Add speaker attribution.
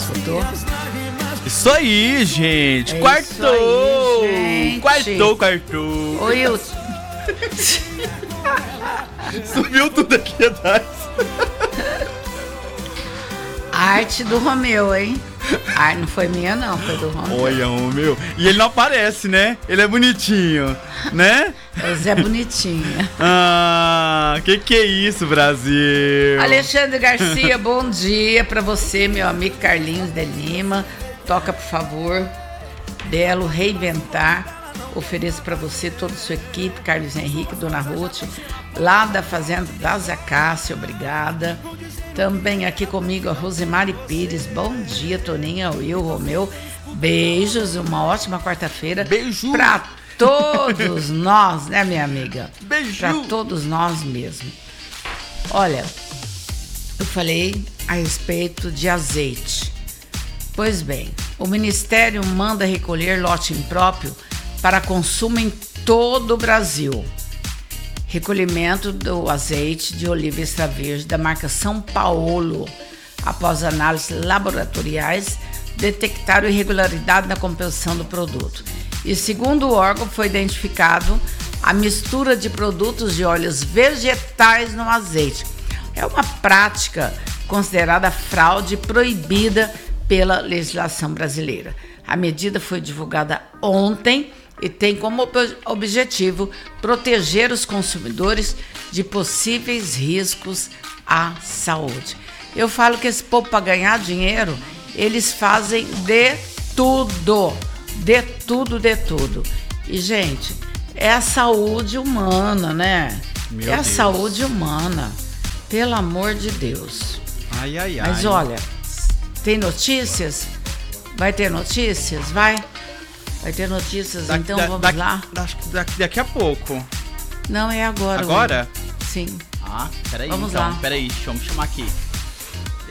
Speaker 1: escutou?
Speaker 2: Isso aí, gente.
Speaker 1: É
Speaker 2: Quartou.
Speaker 1: isso aí, gente.
Speaker 2: Quartou.
Speaker 1: Ô, Wilson.
Speaker 2: Subiu tudo aqui atrás.
Speaker 1: Arte do Romeu, hein? Ai, não foi minha, não, foi do Romeu.
Speaker 2: Olha, meu. E ele não aparece, né? Ele é bonitinho, né?
Speaker 1: O Zé Bonitinha.
Speaker 2: Que é isso, Brasil?
Speaker 1: Alexandre Garcia, bom dia pra você, meu amigo Carlinhos de Lima. Toca, por favor, Belo, Reinventar. Ofereço pra você, toda a sua equipe, Carlos Henrique, Dona Ruth, lá da Fazenda das Acácia, obrigada. Também aqui comigo a Rosemary Pires, bom dia, Toninha, Will, Romeu, beijos, uma ótima quarta-feira.
Speaker 2: Beijo
Speaker 1: pra todos nós, né, minha amiga?
Speaker 2: Beijo
Speaker 1: pra todos nós mesmo. Olha, eu falei a respeito de azeite. Pois bem, o Ministério manda recolher lote impróprio para consumo em todo o Brasil. Recolhimento do azeite de oliva extra verde da marca São Paulo. Após análises laboratoriais, detectaram irregularidade na composição do produto. E segundo o órgão, foi identificado a mistura de produtos de óleos vegetais no azeite. É uma prática considerada fraude proibida pela legislação brasileira. A medida foi divulgada ontem e tem como objetivo proteger os consumidores de possíveis riscos à saúde. Eu falo que esse povo, para ganhar dinheiro, eles fazem de tudo. De tudo. E, gente, é a saúde humana, né? É a saúde humana. Pelo amor de Deus.
Speaker 2: Ai.
Speaker 1: Mas olha, tem notícias? Vai ter notícias? Vai ter notícias, então vamos lá?
Speaker 2: Acho que daqui a pouco.
Speaker 1: Não, é agora.
Speaker 2: Agora?
Speaker 1: Sim.
Speaker 2: Peraí,
Speaker 1: vamos
Speaker 2: então.
Speaker 1: lá.
Speaker 2: Peraí, deixa eu me chamar aqui.